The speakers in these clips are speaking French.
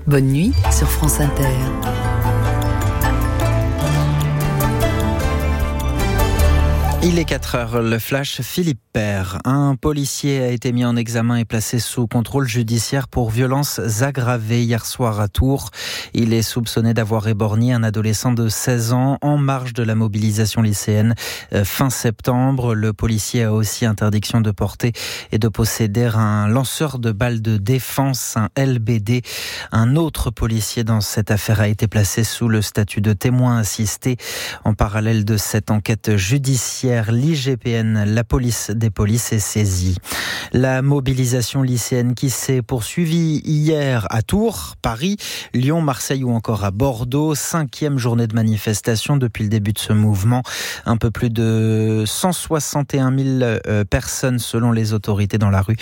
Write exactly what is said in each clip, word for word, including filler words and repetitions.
Bonne nuit sur France Inter. Il est quatre heures, le flash Philippe Père. Un policier a été mis en examen et placé sous contrôle judiciaire pour violences aggravées hier soir à Tours. Il est soupçonné d'avoir éborgné un adolescent de seize ans en marge de la mobilisation lycéenne fin septembre. Le policier a aussi interdiction de porter et de posséder un lanceur de balles de défense, un L B D. Un autre policier dans cette affaire a été placé sous le statut de témoin assisté. En parallèle de cette enquête judiciaire, l'I G P N, la police des polices, est saisie. La mobilisation lycéenne qui s'est poursuivie hier à Tours, Paris, Lyon, Marseille ou encore à Bordeaux. Cinquième journée de manifestation depuis le début de ce mouvement. Un peu plus de cent soixante et un mille personnes selon les autorités dans la rue,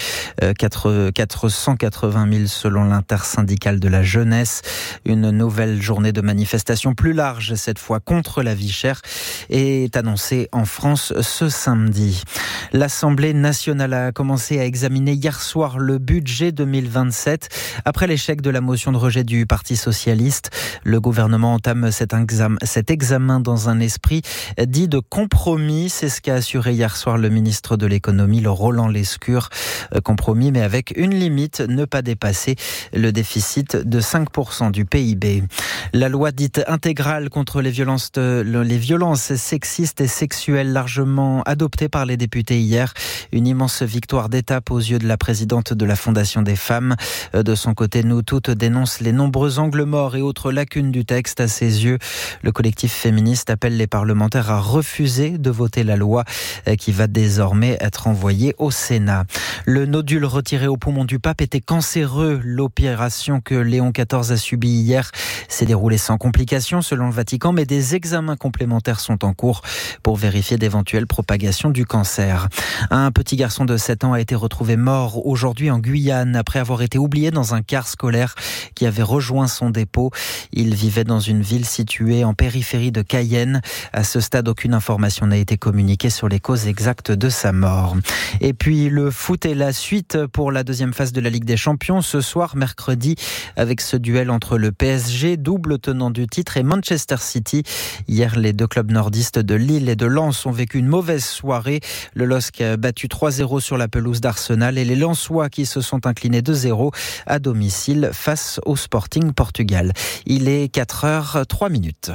quatre cent quatre-vingt mille selon l'intersyndicale de la jeunesse. Une nouvelle journée de manifestation plus large, cette fois contre la vie chère, est annoncée en France ce samedi. L'Assemblée nationale a commencé à examiner hier soir le budget deux mille vingt-sept. Après l'échec de la motion de rejet du Parti socialiste, le gouvernement entame cet examen, cet examen dans un esprit dit de compromis. C'est ce qu'a assuré hier soir le ministre de l'économie, le Roland Lescure. Compromis, mais avec une limite, ne pas dépasser le déficit de cinq pour cent du P I B. La loi dite intégrale contre les violences, de, les violences sexistes et sexuelles, largement adoptée par les députés hier. Une immense victoire d'étape aux yeux de la présidente de la Fondation des femmes. De son côté, Nous Toutes dénonce les nombreux angles morts et autres lacunes du texte. À ses yeux, le collectif féministe appelle les parlementaires à refuser de voter la loi qui va désormais être envoyée au Sénat. Le nodule retiré au poumon du pape était cancéreux. L'opération que Léon quatorze a subie hier s'est déroulée sans complications selon le Vatican, mais des examens complémentaires sont en cours pour vérifier d'éventuelles propagations du cancer. Un petit garçon de sept ans a été retrouvé mort aujourd'hui en Guyane après avoir été oublié dans un car scolaire qui avait rejoint son dépôt. Il vivait dans une ville située en périphérie de Cayenne. À ce stade, aucune information n'a été communiquée sur les causes exactes de sa mort. Et puis le foot est la suite pour la deuxième phase de la Ligue des Champions. Ce soir, mercredi, avec ce duel entre le P S G, double tenant du titre, et Manchester City. Hier, les deux clubs nordistes de Lille et de Lens ont vécu une mauvaise soirée. Le L O S C a battu trois zéro sur la pelouse d'Arsenal et les Lensois qui se sont inclinés deux zéro à domicile face au Sporting Portugal. Il est quatre heures trois minutes.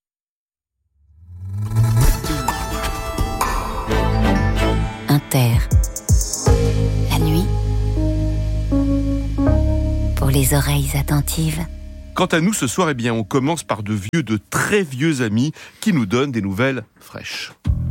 Inter. La nuit. Pour les oreilles attentives. Quant à nous, ce soir, eh bien, on commence par de vieux, de très vieux amis qui nous donnent des nouvelles fraîches.